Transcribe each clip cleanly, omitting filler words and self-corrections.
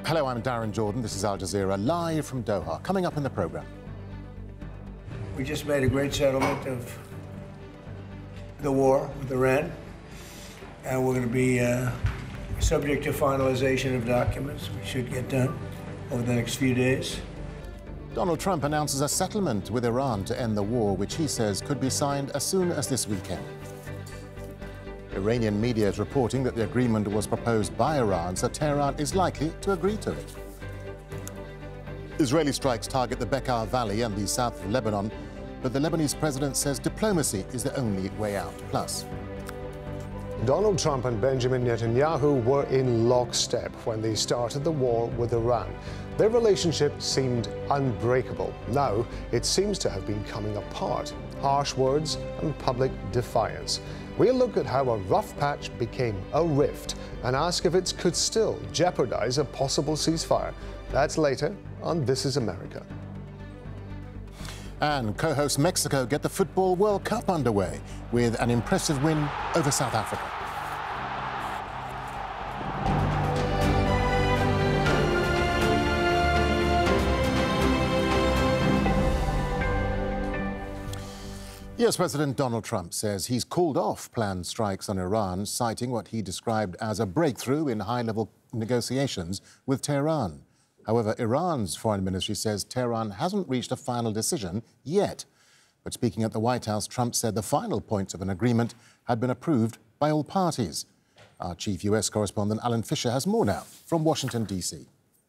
Hello, I'm Darren Jordan. This is Al Jazeera, live from Doha. Coming up in the programme. We just made a great settlement of the war with Iran, and we're going to be subject to finalization of documents, which should get done over the next few days. Donald Trump announces a settlement with Iran to end the war, which he says could be signed as soon as this weekend. Iranian media is reporting that the agreement was proposed by Iran, so Tehran is likely to agree to it. Israeli strikes target the Bekaa Valley and the south of Lebanon, but the Lebanese president says diplomacy is the only way out. Plus, Donald Trump and Benjamin Netanyahu were in lockstep when they started the war with Iran. Their relationship seemed unbreakable. Now it seems to have been coming apart. Harsh words and public defiance. We'll look at how a rough patch became a rift and ask if it could still jeopardize a possible ceasefire. That's later on This Is America. And co-host Mexico get the Football World Cup underway with an impressive win over South Africa. US President Donald Trump says he's called off planned strikes on Iran, citing what he described as a breakthrough in high-level negotiations with Tehran. However, Iran's foreign ministry says Tehran hasn't reached a final decision yet. But speaking at the White House, Trump said the final points of an agreement had been approved by all parties. Our chief US correspondent, Alan Fisher, has more now from Washington, D.C.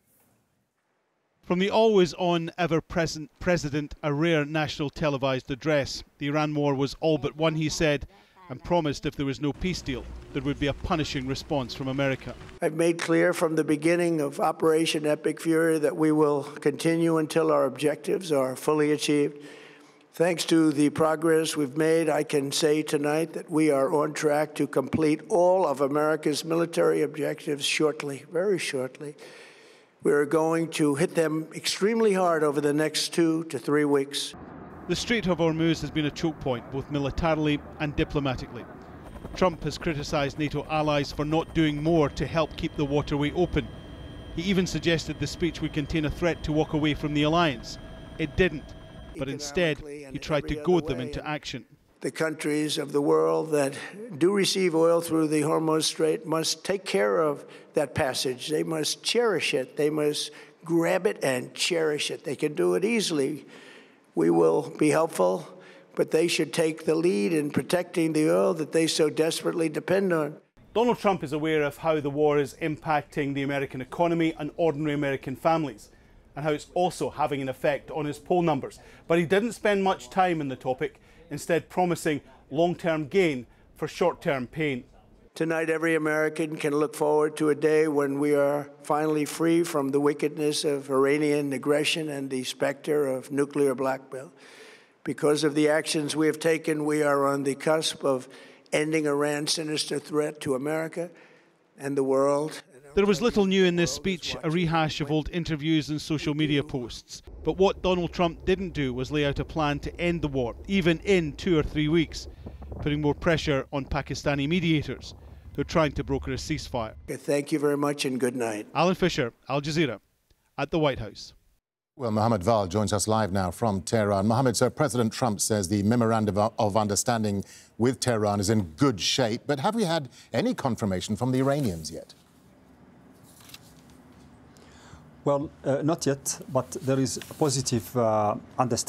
From the always-on, ever-present president, a rare national televised address. The Iran war was all but won, he said, and promised if there was no peace deal, there would be a punishing response from America. I've made clear from the beginning of Operation Epic Fury that we will continue until our objectives are fully achieved. Thanks to the progress we've made, I can say tonight that we are on track to complete all of America's military objectives shortly, very shortly. We're going to hit them extremely hard over the next 2 to 3 weeks. The Strait of Hormuz has been a choke point, both militarily and diplomatically. Trump has criticised NATO allies for not doing more to help keep the waterway open. He even suggested the speech would contain a threat to walk away from the alliance. It didn't, but instead he tried to goad them into action. The countries of the world that do receive oil through the Hormuz Strait must take care of that passage. They must cherish it. They must grab it and cherish it. They can do it easily. We will be helpful, but they should take the lead in protecting the oil that they so desperately depend on. Donald Trump is aware of how the war is impacting the American economy and ordinary American families, and how it's also having an effect on his poll numbers. But he didn't spend much time on the topic, instead promising long-term gain for short-term pain. Tonight, every American can look forward to a day when we are finally free from the wickedness of Iranian aggression and the specter of nuclear blackmail. Because of the actions we have taken, we are on the cusp of ending Iran's sinister threat to America and the world. There was little new in this speech, a rehash of old interviews and social media posts. But what Donald Trump didn't do was lay out a plan to end the war, even in 2 or 3 weeks, putting more pressure on Pakistani mediators who are trying to broker a ceasefire. Thank you very much and good night. Alan Fisher, Al Jazeera, at the White House. Well, Mohammed Val joins us live now from Tehran. Mohammed, so President Trump says the memorandum of understanding with Tehran is in good shape, but have we had any confirmation from the Iranians yet? Well, not yet, but there is a positive understanding.